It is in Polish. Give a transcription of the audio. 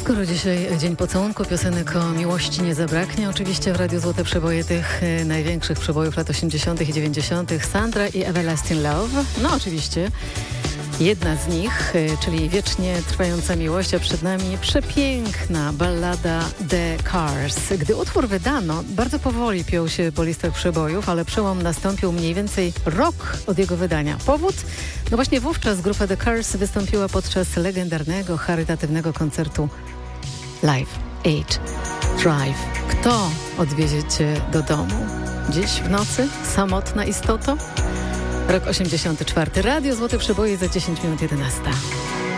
Skoro dzisiaj dzień pocałunku, piosenek o miłości nie zabraknie. Oczywiście w Radiu Złote Przeboje tych największych przebojów lat 80. i 90. Sandra i Everlasting Love. No oczywiście jedna z nich, czyli wiecznie trwająca miłość, a przed nami przepiękna ballada The Cars. Gdy utwór wydano, bardzo powoli piął się po listach przebojów, ale przełom nastąpił mniej więcej rok od jego wydania. Powód? No właśnie wówczas grupa The Cars wystąpiła podczas legendarnego, charytatywnego koncertu Live Aid Drive. Kto odwiezie cię do domu? Dziś w nocy? Samotna istoto? Rok 84. Radio Złote Przeboje za 10 minut 11.